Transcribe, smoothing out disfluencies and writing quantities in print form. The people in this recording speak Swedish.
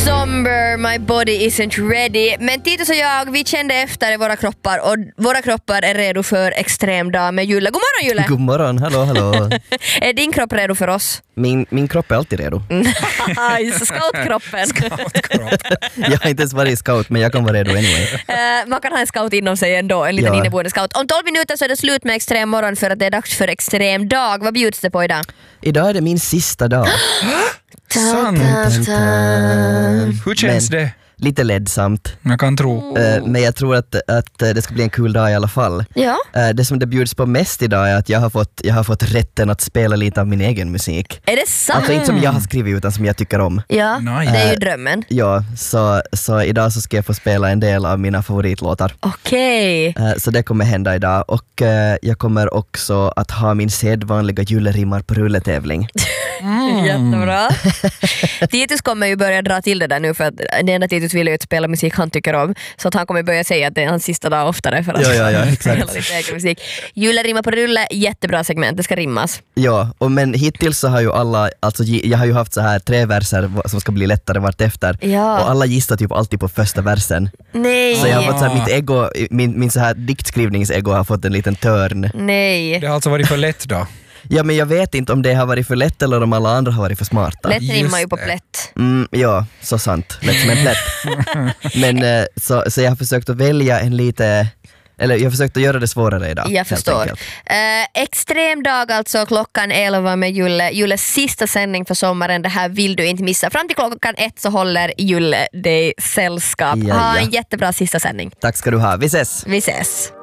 Somber, my body isn't ready. Men Titus och jag, vi kände efter i våra kroppar och våra kroppar är redo för extrem dag med Julle. God morgon Julle! God morgon, hallå. Är din kropp redo för oss? Min kropp är alltid redo. Scoutkroppen. Jag har inte ens varit scout, men jag kan vara redo anyway. Man kan ha en scout inom sig ändå, en liten inneboende scout. Om 12 minuter så är det slut med extrem morgon för att det är dags för extrem dag. Vad bjuds det på idag? Idag är det min sista dag. Sant. Hur känns det? Lite ledsamt. Jag kan tro. Men jag tror att det ska bli en kul dag i alla fall. Ja. Det som det bjuds på mest idag är att jag har fått rätten att spela lite av min egen musik. Är det sant? Alltså inte som jag har skrivit utan som jag tycker om. Ja, Nice. det är ju drömmen. Ja, så idag så ska jag få spela en del av mina favoritlåtar. Okej. Så det kommer hända idag. Och jag kommer också att ha min sedvanliga jullerimmar på rulletävling. Jättebra. Titus kommer ju börja dra till det där nu för att det enda Titus vill ju att spela musik han tycker om. Så att han kommer börja säga att det är hans sista dag oftare för att Ja, exakt. spela lite egen musik. Julle rimmar på rulle, jättebra segment, det ska rimmas. Ja, men hittills så har ju alla, alltså jag har ju haft så här 3 verser som ska bli lättare vart efter. Ja. Och alla gissar typ alltid på första versen. Nej. Så jag har fått så här, mitt ego, min så här diktskrivningsego har fått en liten törn. Nej. Det har alltså varit för lätt då. Ja, men jag vet inte om det har varit för lätt eller om alla andra har varit för smarta. Lätt rimmar ju Just på det. plätt. Ja, så sant. Lätt som en plätt. Men så jag har försökt att välja en lite, eller jag har försökt att göra det svårare idag. Jag förstår. Extrem dag alltså klockan 11 med Julle. Julles sista sändning för sommaren. Det här vill du inte missa. Fram till klockan 1 så håller Julle dig sällskap. Ja. Ha en jättebra sista sändning. Tack ska du ha. Vi ses! Vi ses.